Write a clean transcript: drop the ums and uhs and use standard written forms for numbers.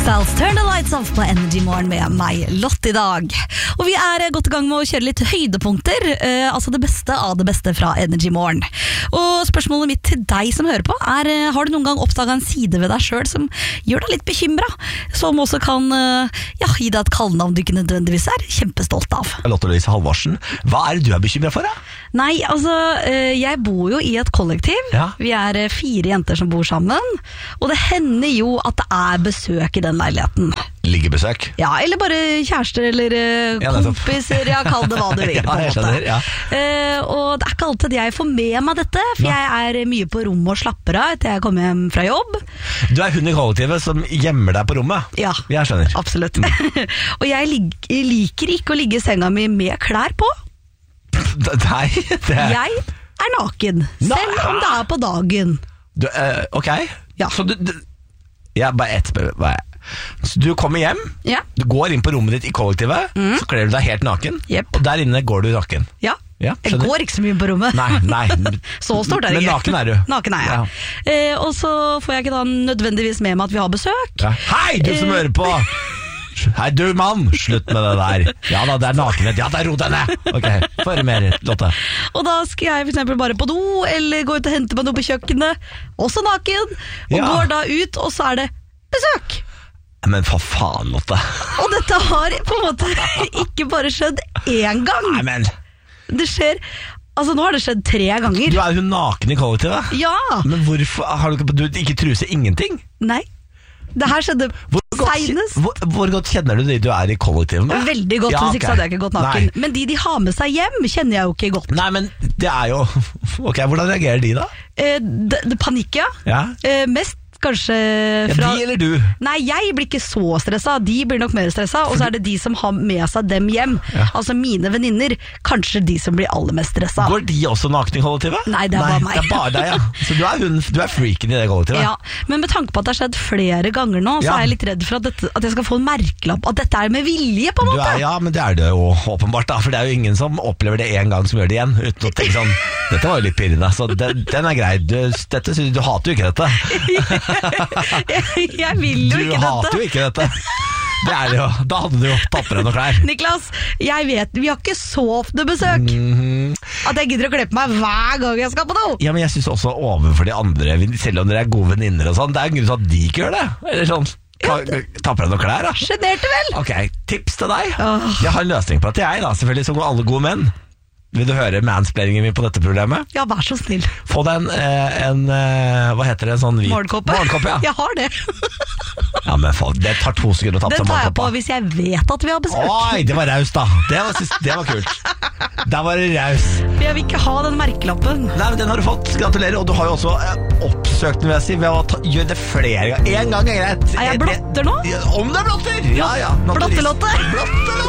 Pals, Turn the Lights Off på Energy Morgen med meg, Lotte, i dag. Og vi godt i gang med å kjøre litt høydepunkter, altså det beste av det beste fra Energy Morgen. Og spørsmålet mitt til deg som hører på har du noen gang oppdaget en side ved deg selv som gjør deg litt bekymret? Som også kan gi deg et kallenavn du ikke nødvendigvis kjempestolt av. Lotte Louise Halvorsen, hva det du bekymret for da? Nei, altså, jeg bor jo i et kollektiv. Ja. Vi 4 jenter som bor sammen, og det hender jo at det besøk i den leiligheten. Liggebesøk? Ja, eller bare kjærester eller kompiser, kall det hva du vil. Ja, jeg skjønner, ja. Og det ikke alltid jeg får med meg dette, for jeg mye på rommet og slapper av etter jeg kommer hjem fra jobb. Du hun i kollektivet som gjemmer deg på rommet? Ja, jeg skjønner. Absolutt. Og jeg liker ikke å ligge i senga mi med klær på. Nei, Jeg naken, selv om det på dagen. Ok, ja. Så bare ett spørsmål. Så du kommer hjem, du går inn på rommet ditt i kollektivet, så kler du deg helt naken, og der inne går du naken. Ja, jeg går ikke så mye på rommet. Nei. Så stort det ikke. Men naken du. Naken jeg. Ja. Og så får jeg ikke da nødvendigvis med meg at vi har besøk. Ja. Hei, du som hører på! Hei du mann, slutt med det der. Ja da, det nakenhet. Ja, det ro deg ned. Ok, få høre mer, Lotte. Og da skal jeg for eksempel bare på do, eller gå ut og hente meg noe på kjøkkenet, også naken, og går da ut, og så det besøk. Men for faen, Lotte. Og dette har på en måte ikke bare skjedd én gang. Nei, men det skjer, altså nå har det skjedd 3 ganger. Du jo naken i kollektivet? Ja. Men hvorfor har du ikke truse, ingenting? Nei. Det her skjedde senest. Hvor godt kjenner du de du i kollektivet med? Veldig godt, hvis ikke så hadde jeg ikke gått naken. Nei. Men de har med seg hjem kjenner jeg jo ikke godt. Nei, men det jo ok, hvordan reagerer de da? Panikk, ja. Mest kanskje fra... de eller du? Nei, jeg blir ikke så stresset. De blir nok mer stresset. Og så det de som har med seg dem hjem. Altså mine venninner. Kanskje de som blir aller mest stresset. Går de også naken i kollektivet? Nei, det bare meg. Det bare deg, ja. Så du freaken i det kollektivet? Ja, men med tanke på at det har skjedd flere ganger nå, så jeg litt redd for at jeg skal få en merkelapp. At dette med vilje, på en måte. Ja, men det det jo åpenbart, da. For det jo ingen som opplever det en gang som gjør det igjen. Uten å tenke sånn, dette var jo litt pirrende. Så den grei. Du hater jo ikke dette. Jeg vil jo ikke dette. Du hater jo ikke dette. Det det jo. Da hadde du jo tatt på deg noe klær. Niklas, jeg vet, vi har ikke så ofte besøk at jeg gidder å kle på meg hver gang jeg skal på do. Ja, men jeg synes også overfor de andre, selv om dere gode venninner og sånn, det jo en grunn til at de ikke gjør det. Eller sånn, ta på deg noe klær da. Generte vel? Ok, tips til deg. Jeg har en løsning på det til jeg da, selvfølgelig, som alle gode menn. Vil du høre mansplainingen min på dette problemet? Ja, vær så snill. Få deg en hva heter det, en sånn hvit morgenkoppe? Ja. Jeg har det. Ja, men det tar 2 sekunder å ta på seg morgenkoppa. Den tar jeg på hvis jeg vet at vi har besøk. Oi, det var raus da. Det var kult. Der var det raus. Jeg vil ikke ha den merkelappen. Nei, men den har du fått. Gratulerer. Og du har jo også oppsøkt den, vil jeg si, ved å gjøre det flere ganger. En gang greit. Jeg blotter nå? Om det blotter? Ja. Blottelotte.